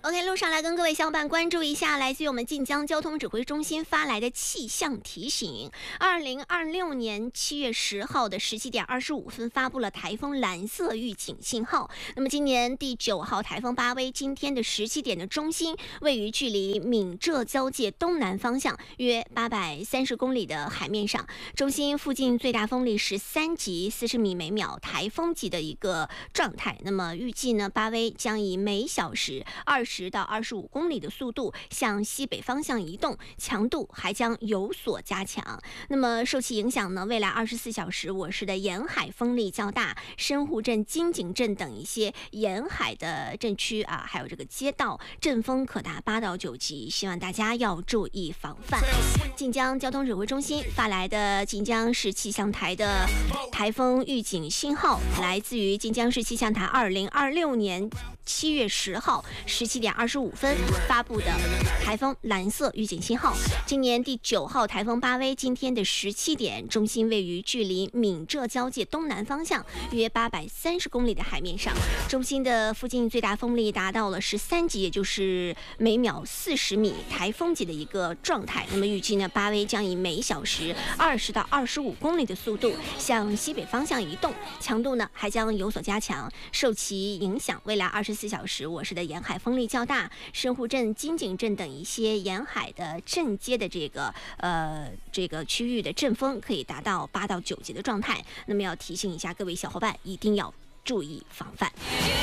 OK， 路上来跟各位小伙伴关注一下，来自于我们晋江交通指挥中心发来的气象提醒。2026年7月10号的17点25分发布了台风蓝色预警信号。那么今年第9号台风巴威，今天的17点的中心位于距离闽浙交界东南方向约830公里的海面上，中心附近最大风力13级40米每秒，台风级的一个状态。那么预计呢，巴威将以每小时20到25公里的速度向西北方向移动，强度还将有所加强。那么受其影响呢，未来24小时我市的沿海风力较大，深沪镇、金井镇等一些沿海的镇区啊，还有这个街道，阵风可达8到9级，希望大家要注意防范。晋江交通指挥中心发来的晋江市气象台的台风预警信号，来自于晋江市气象台2026年7月10号17点25分发布的台风蓝色预警信号。今年第9号台风巴威，今天的17点，中心位于距离闽浙交界东南方向约830公里的海面上，中心的附近最大风力达到了13级，也就是每秒40米，台风级的一个状态。那么预计呢，巴威将以每小时20到25公里的速度向西北方向移动，强度呢还将有所加强。受其影响，未来24小时我市的沿海风力较大，深沪镇、金井镇等一些沿海的镇街的这个区域的阵风可以达到8到9级的状态。那么要提醒一下各位小伙伴，一定要注意防范。